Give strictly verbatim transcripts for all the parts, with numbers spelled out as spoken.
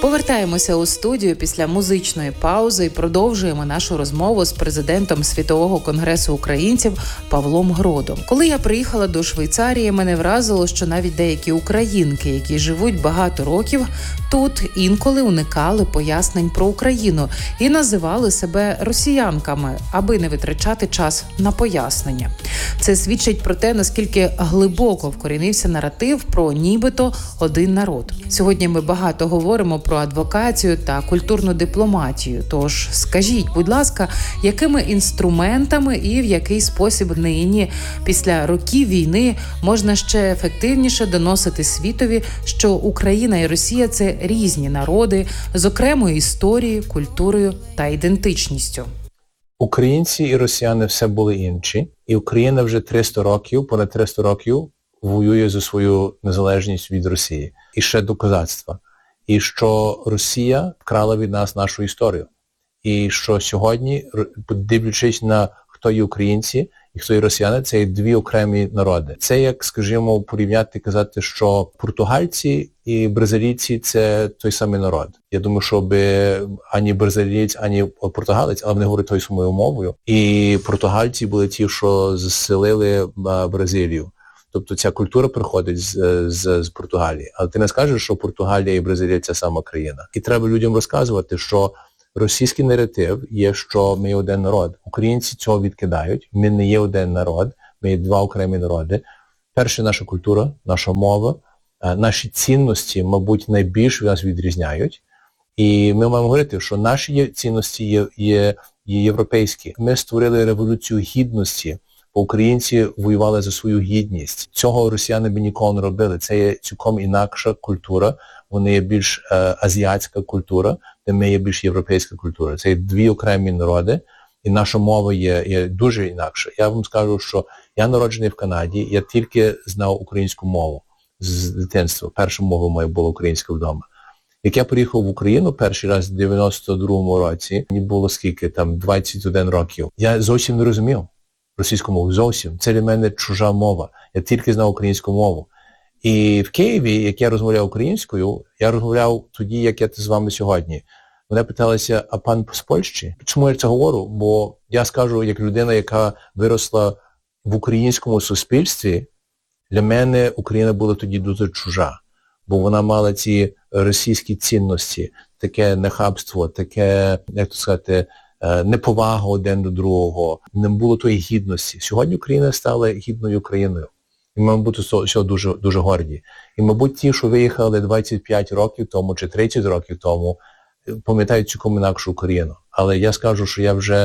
Повертаємося у студію після музичної паузи і продовжуємо нашу розмову з президентом Світового конгресу українців Павлом Гродом. Коли я приїхала до Швейцарії, мене вразило, що навіть деякі українки, які живуть багато років тут, інколи уникали пояснень про Україну і називали себе росіянками, аби не витрачати час на пояснення. Це свідчить про те, наскільки глибоко вкорінився наратив про нібито один народ. Сьогодні ми багато говоримо про адвокацію та культурну дипломатію. Тож скажіть, будь ласка, якими інструментами і в який спосіб нині, після років війни, можна ще ефективніше доносити світові, що Україна і Росія – це різні народи з окремою історією, культурою та ідентичністю? Українці і росіяни все були інші. І Україна вже триста років, понад триста років воює за свою незалежність від Росії. І ще до козацтва. І що Росія вкрала від нас нашу історію. І що сьогодні, дивлячись на хто є українці і хто є росіяни, це є дві окремі народи. Це як, скажімо, порівняти, казати, що португальці і бразилійці – це той самий народ. Я думаю, що би ані бразилієць, ані португалець, але вони говорять тою самою мовою. І португальці були ті, що заселили Бразилію. Тобто ця культура приходить з, з, з Португалії. Але ти не скажеш, що Португалія і Бразилія – це сама країна. І треба людям розказувати, що російський наратив є, що ми є один народ. Українці цього відкидають. Ми не є один народ, ми є два окремі народи. Перше, наша культура, наша мова, наші цінності, мабуть, найбільше нас відрізняють. І ми маємо говорити, що наші цінності є, є, є європейські. Ми створили революцію гідності. Українці воювали за свою гідність. Цього росіяни б ніколи не робили. Це є цілком інакша культура. Вони є більш е, азіатська культура, де ми є більш європейська культура. Це є дві окремі народи, і наша мова є, є дуже інакша. Я вам скажу, що я народжений в Канаді, я тільки знав українську мову з дитинства. Перша мова моя була українська вдома. Як я приїхав в Україну перший раз в дев'яносто другому році, мені було скільки, там, двадцять один років, я зовсім не розумів російську мову, зовсім. Це для мене чужа мова. Я тільки знав українську мову. І в Києві, як я розмовляв українською, я розмовляв тоді, як я з вами сьогодні. Мене питалися, а пан з Польщі? Чому я це говорю? Бо я скажу, як людина, яка виросла в українському суспільстві, для мене Україна була тоді дуже чужа. Бо вона мала ці російські цінності, таке нахабство, таке, як то сказати, неповага один до другого, не було тої гідності. Сьогодні Україна стала гідною країною. І ми, мабуть, все дуже, дуже горді. І, мабуть, ті, що виїхали двадцять п'ять років тому чи тридцять років тому, пам'ятають цілком інакшу Україну. Але я скажу, що я вже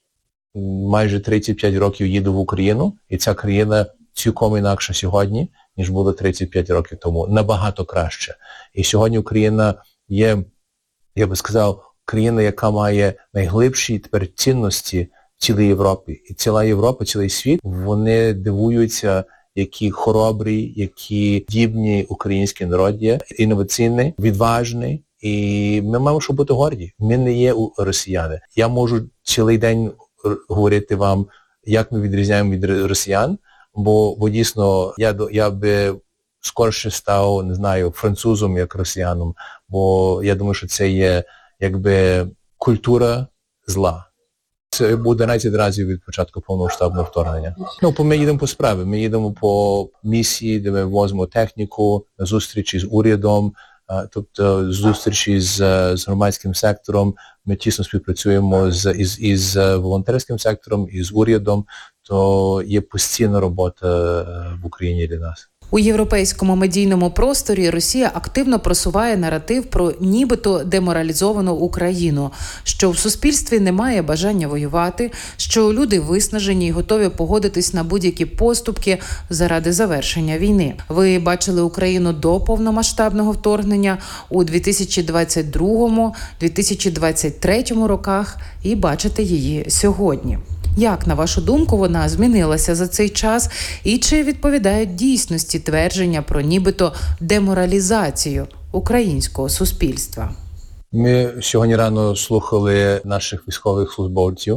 майже тридцять п'ять років їду в Україну, і ця країна цілком інакша сьогодні, ніж було тридцять п'ять років тому. Набагато краще. І сьогодні Україна є, я би сказав, країна, яка має найглибші тепер цінності в цілій Європі. І ціла Європа, цілий світ, вони дивуються, які хоробрі, які дібні український народ є, інноваційний, відважний. І ми маємо, щоб бути горді. Ми не є росіяни. Я можу цілий день говорити вам, як ми відрізняємо від росіян, бо, бо дійсно я, я би скорше став, не знаю, французом, як росіяном, бо я думаю, що це є якби культура зла. Це був одинадцять разів від початку повномасштабного вторгнення. Ну, ми їдемо по справі, ми їдемо по місії, де ми возимо техніку, на зустрічі з урядом, тобто зустрічі з, з громадським сектором. Ми тісно співпрацюємо з, із, із волонтерським сектором, із урядом, то є постійна робота в Україні для нас. У європейському медійному просторі Росія активно просуває наратив про нібито деморалізовану Україну, що в суспільстві немає бажання воювати, що люди виснажені і готові погодитись на будь-які поступки заради завершення війни. Ви бачили Україну до повномасштабного вторгнення у дві тисячі двадцять другому - дві тисячі двадцять третьому роках і бачите її сьогодні. Як, на вашу думку, вона змінилася за цей час і чи відповідають дійсності твердження про нібито деморалізацію українського суспільства? Ми сьогодні рано слухали наших військових службовців,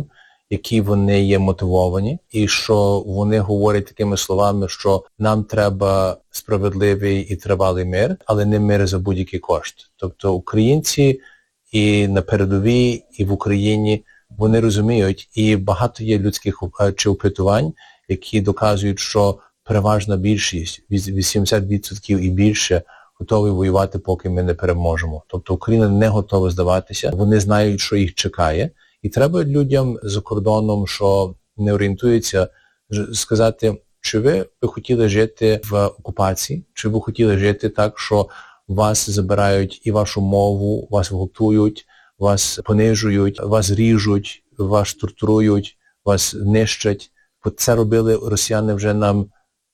які вони є мотивовані, і що вони говорять такими словами, що нам треба справедливий і тривалий мир, але не мир за будь-який кошт. Тобто українці і на передовій, і в Україні, вони розуміють, і багато є людських чи опитувань, які доказують, що переважна більшість, вісімдесят відсотків і більше, готові воювати, поки ми не переможемо. Тобто Україна не готова здаватися, вони знають, що їх чекає. І треба людям за кордоном, що не орієнтуються, сказати, чи ви би хотіли жити в окупації, чи ви хотіли жити так, що вас забирають і вашу мову, вас гвалтують, вас понижують, вас ріжуть, вас тортурують, вас нищать. Бо це робили росіяни вже нам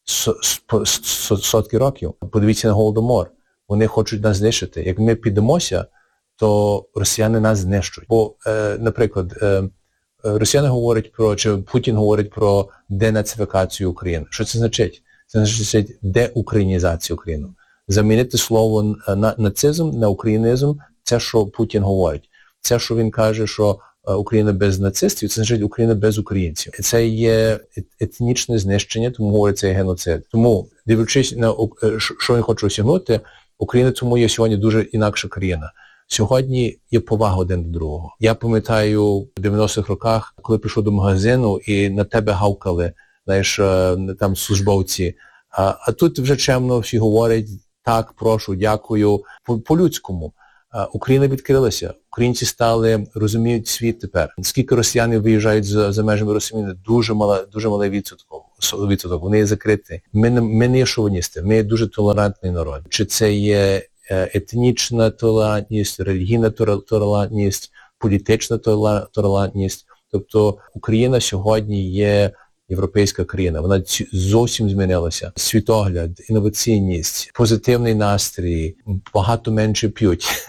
сотки років. Подивіться на Голодомор. Вони хочуть нас знищити. Як ми підемося, то росіяни нас знищують. Бо, е, наприклад, е, росіяни говорять про, чи Путін говорить про денацифікацію України. Що це значить? Це значить деукраїнізацію України. Замінити слово на нацизм на українізм, це, що Путін говорить. Це, що він каже, що Україна без нацистів, це значить Україна без українців. Це є етнічне знищення, тому говорить, це є геноцид. Тому, дивлячись на, що він хоче осягнути, Україна тому є сьогодні дуже інакша країна. Сьогодні є повага один до другого. Я пам'ятаю в дев'яностих роках, коли прийшов до магазину і на тебе гавкали, знаєш, там службовці. А, а тут вже чемно всі говорять, так, прошу, дякую, по- по-людському. А, Україна відкрилася, українці стали, розуміють світ тепер. Скільки росіяни виїжджають за, за межами Росії, дуже мала, дуже малий відсоток, відсоток, вони є закриті. Ми не, ми не є шовіністи, ми є дуже толерантний народ. Чи це є етнічна толерантність, релігійна толерантність, політична толерантність. Тобто Україна сьогодні є європейська країна. Вона зовсім змінилася. Світогляд, інноваційність, позитивний настрій, багато менше п'ють.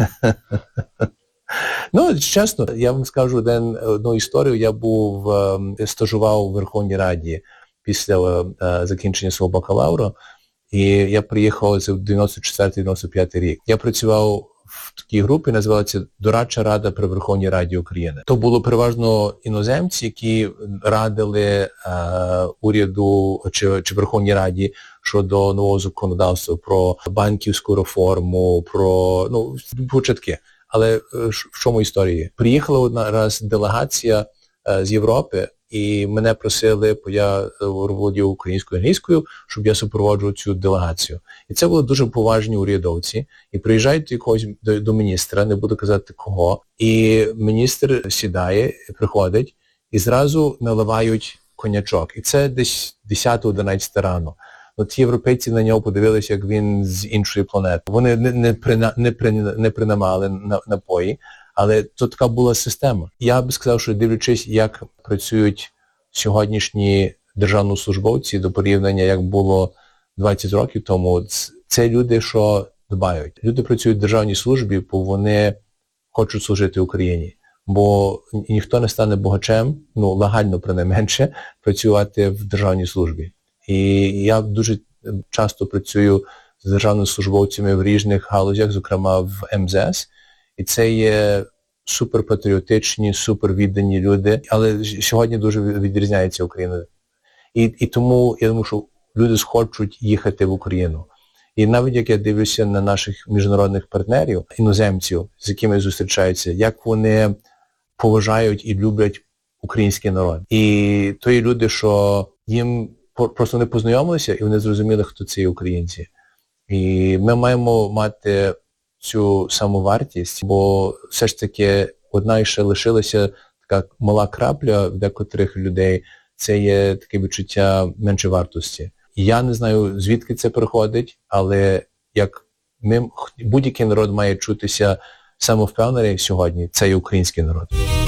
Ну, чесно, я вам скажу один, одну історію. Я був, стажував у Верховній Раді після закінчення свого бакалавру. І я приїхав в дев'яносто четвертий - дев'яносто п'ятий рік. Я працював в такій групі, називалася Дорадча рада при Верховній Раді України. То було переважно іноземці, які радили е, уряду чи, чи Верховній Раді щодо нового законодавства про банківську реформу, про, ну, початки. Але в чому історії? Приїхала одна раз делегація е, з Європи, і мене просили, бо я володів українською і англійською, щоб я супроводжував цю делегацію. І це були дуже поважні урядовці. І приїжджають до якогось, до, до міністра, не буду казати кого, і міністр сідає, приходить, і зразу наливають коньячок. І це десь десята-одинадцята рано. От європейці на нього подивилися, як він з іншої планети. Вони не, не, прина, не, прина, не принамали на, напої, але то така була система. Я би сказав, що дивлячись, як працюють сьогоднішні державнослужбовці до порівняння, як було двадцять років тому, це люди, що дбають. Люди працюють в державній службі, бо вони хочуть служити Україні. Бо ніхто не стане богачем, ну, легально, принайменше, працювати в державній службі. І я дуже часто працюю з державними службовцями в різних галузях, зокрема в ем зет ес. І це є суперпатріотичні, супервіддані люди, але сьогодні дуже відрізняється Україна. І, і тому я думаю, що люди схочуть їхати в Україну. І навіть як я дивлюся на наших міжнародних партнерів, іноземців, з якими зустрічаються, як вони поважають і люблять український народ. І то є люди, що їм просто не познайомилися, і вони зрозуміли, хто це є українці. І ми маємо мати цю самовартість, бо все ж таки одна і ще лишилася така мала крапля в декотрих людей, це є таке відчуття меншовартості. Я не знаю, звідки це приходить, але як ми, будь-який народ має чутися самовпевнений сьогодні, це є український народ.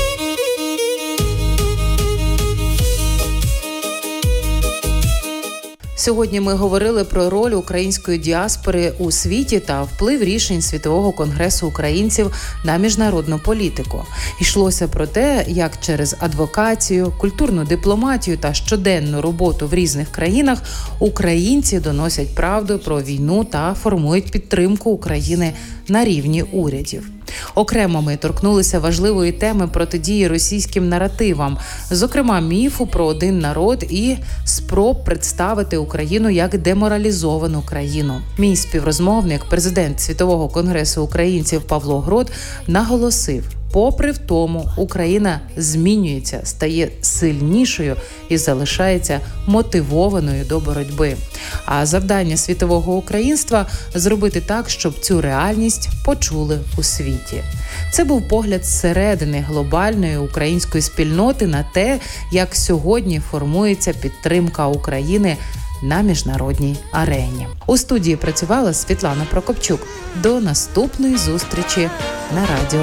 Сьогодні ми говорили про роль української діаспори у світі та вплив рішень Світового конгресу українців на міжнародну політику. Йшлося про те, як через адвокацію, культурну дипломатію та щоденну роботу в різних країнах українці доносять правду про війну та формують підтримку України на рівні урядів. Окремо ми торкнулися важливої теми протидії російським наративам, зокрема міфу про один народ і спроб представити Україну як деморалізовану країну. Мій співрозмовник, президент Світового конгресу українців Павло Грод, наголосив: попри в тому, Україна змінюється, стає сильнішою і залишається мотивованою до боротьби. А завдання світового українства – зробити так, щоб цю реальність почули у світі. Це був погляд зсередини глобальної української спільноти на те, як сьогодні формується підтримка України на міжнародній арені. У студії працювала Світлана Прокопчук. До наступної зустрічі на радіо